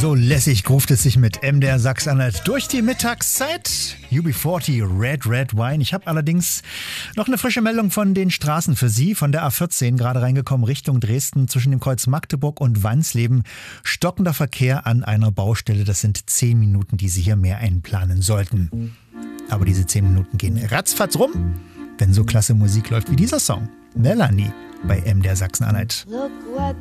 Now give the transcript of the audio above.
So lässig gruft es sich mit MDR Sachsen-Anhalt durch die Mittagszeit. UB40 Red Red Wine. Ich habe allerdings noch eine frische Meldung von den Straßen für Sie. Von der A14 gerade reingekommen Richtung Dresden zwischen dem Kreuz Magdeburg und Wansleben. Stockender Verkehr an einer Baustelle. Das sind 10 Minuten, die Sie hier mehr einplanen sollten. Aber diese 10 Minuten gehen ratzfatz rum, wenn so klasse Musik läuft wie dieser Song. Melanie bei MDR Sachsen-Anhalt. Look what